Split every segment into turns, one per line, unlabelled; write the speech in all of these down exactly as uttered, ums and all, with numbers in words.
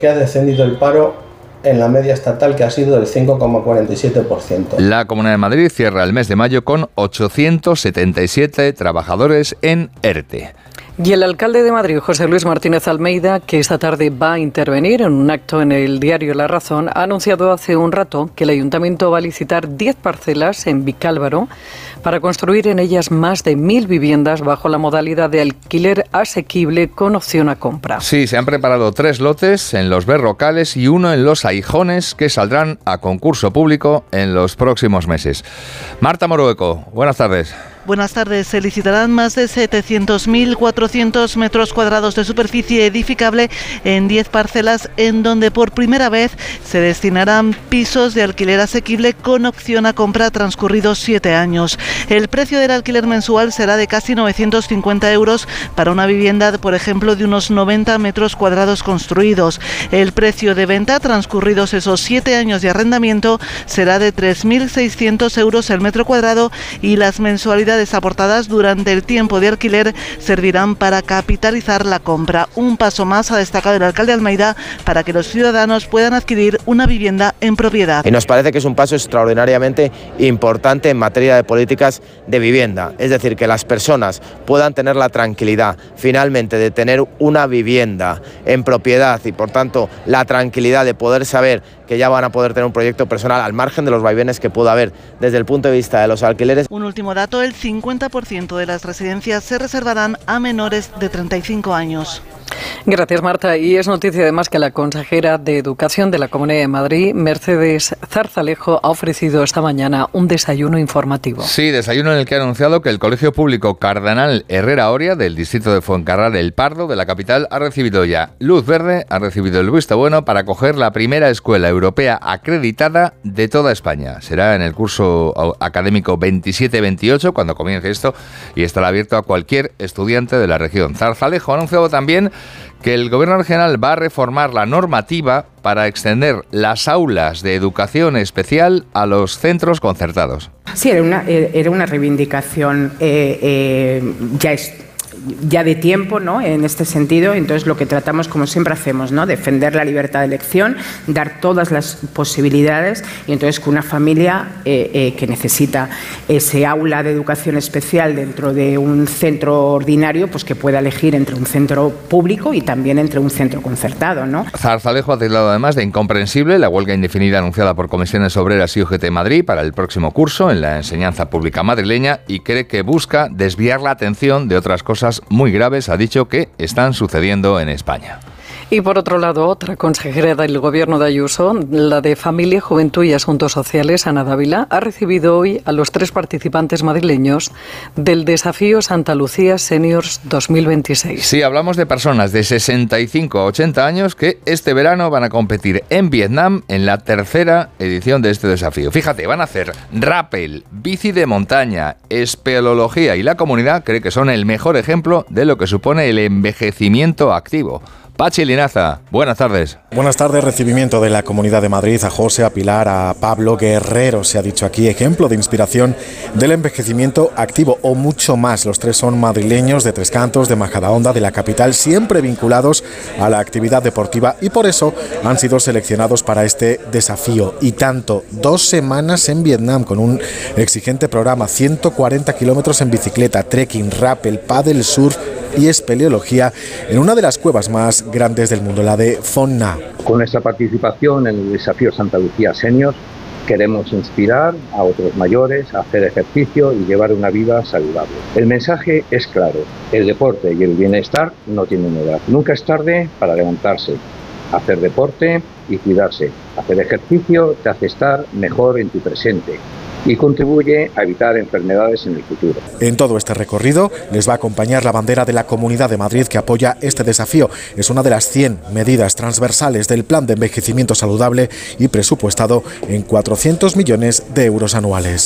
Que ha descendido el paro en la media estatal, que ha sido del cinco coma cuarenta y siete por ciento.
La Comunidad de Madrid cierra el mes de mayo con ochocientos setenta y siete trabajadores en ERTE.
Y el alcalde de Madrid, José Luis Martínez Almeida, que esta tarde va a intervenir en un acto en el diario La Razón, ha anunciado hace un rato que el ayuntamiento va a licitar diez parcelas en Vicálvaro para construir en ellas más de mil viviendas bajo la modalidad de alquiler asequible con opción a compra.
Sí, se han preparado tres lotes en los Berrocales y uno en los Aijones que saldrán a concurso público en los próximos meses. Marta Morueco, buenas tardes.
Buenas tardes. Se licitarán más de setecientos mil cuatrocientos metros cuadrados de superficie edificable en diez parcelas, en donde por primera vez se destinarán pisos de alquiler asequible con opción a compra transcurridos siete años. El precio del alquiler mensual será de casi novecientos cincuenta euros para una vivienda, por ejemplo, de unos noventa metros cuadrados construidos. El precio de venta transcurridos esos siete años de arrendamiento será de tres mil seiscientos euros el metro cuadrado, y las mensualidades aportadas durante el tiempo de alquiler servirán para capitalizar la compra. Un paso más, ha destacado el alcalde Almeida, para que los ciudadanos puedan adquirir una vivienda en propiedad.
Y nos parece que es un paso extraordinariamente importante en materia de políticas de vivienda. Es decir, que las personas puedan tener la tranquilidad finalmente de tener una vivienda en propiedad y por tanto la tranquilidad de poder saber que ya van a poder tener un proyecto personal al margen de los vaivenes que pueda haber desde el punto de vista de los alquileres.
Un último dato: el cincuenta por ciento de las residencias se reservarán a menores de treinta y cinco años.
Gracias, Marta. Y es noticia además que la consejera de Educación de la Comunidad de Madrid, Mercedes Zarzalejo, ha ofrecido esta mañana un desayuno informativo.
Sí, desayuno en el que ha anunciado que el Colegio Público Cardenal Herrera Oria, del distrito de Fuencarral El Pardo, de la capital, ha recibido ya luz verde, ha recibido el visto bueno para acoger la primera escuela europea acreditada de toda España. Será en el curso académico veintisiete veintiocho cuando comience esto, y estará abierto a cualquier estudiante de la región. Zarzalejo ha anunciado también que el Gobierno regional va a reformar la normativa para extender las aulas de educación especial a los centros concertados.
Sí, era una, era una reivindicación eh, eh, ya es ya de tiempo, ¿no?, en este sentido. Entonces lo que tratamos, como siempre hacemos, ¿no?, defender la libertad de elección, dar todas las posibilidades, y entonces que una familia eh, eh, que necesita ese aula de educación especial dentro de un centro ordinario, pues que pueda elegir entre un centro público y también entre un centro concertado, ¿no?
Zarzalejo ha tildado además de incomprensible la huelga indefinida anunciada por Comisiones Obreras y U G T Madrid para el próximo curso en la enseñanza pública madrileña, y cree que busca desviar la atención de otras cosas muy graves, ha dicho, que están sucediendo en España.
Y por otro lado, otra consejera del Gobierno de Ayuso, la de Familia, Juventud y Asuntos Sociales, Ana Dávila, ha recibido hoy a los tres participantes madrileños del Desafío Santa Lucía Seniors dos mil veintiséis.
Sí, hablamos de personas de sesenta y cinco a ochenta años que este verano van a competir en Vietnam en la tercera edición de este desafío. Fíjate, van a hacer rappel, bici de montaña, espeleología, y la comunidad cree que son el mejor ejemplo de lo que supone el envejecimiento activo. Pachi Linaza, buenas tardes.
Buenas tardes. Recibimiento de la Comunidad de Madrid a José, a Pilar, a Pablo Guerrero, se ha dicho aquí, ejemplo de inspiración del envejecimiento activo, o mucho más. Los tres son madrileños de Tres Cantos, de Majadahonda, de la capital, siempre vinculados a la actividad deportiva, y por eso han sido seleccionados para este desafío. Y tanto, dos semanas en Vietnam con un exigente programa, ciento cuarenta kilómetros en bicicleta, trekking, rappel, paddle, surf y espeleología en una de las cuevas más grandes del mundo, la de Phong Nha.
Con nuestra participación en el Desafío Santa Lucía Seniors queremos inspirar a otros mayores a hacer ejercicio y llevar una vida saludable. El mensaje es claro: el deporte y el bienestar no tienen edad. Nunca es tarde para levantarse, hacer deporte y cuidarse. Hacer ejercicio te hace estar mejor en tu presente y contribuye a evitar enfermedades en el futuro.
En todo este recorrido les va a acompañar la bandera de la Comunidad de Madrid, que apoya este desafío. Es una de las cien medidas transversales del Plan de Envejecimiento Saludable y presupuestado en cuatrocientos millones de euros anuales.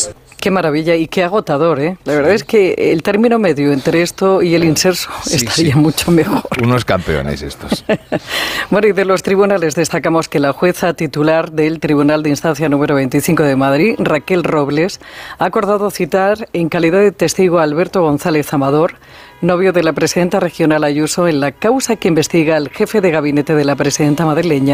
Qué maravilla y qué agotador, ¿eh? La verdad es que el término medio entre esto y el inserso sí, estaría sí. mucho mejor.
Unos campeones estos.
Bueno, y de los tribunales destacamos que la jueza titular del Tribunal de Instancia número veinticinco de Madrid, Raquel Robles, ha acordado citar en calidad de testigo a Alberto González Amador, novio de la presidenta regional Ayuso, en la causa que investiga al jefe de gabinete de la presidenta madrileña,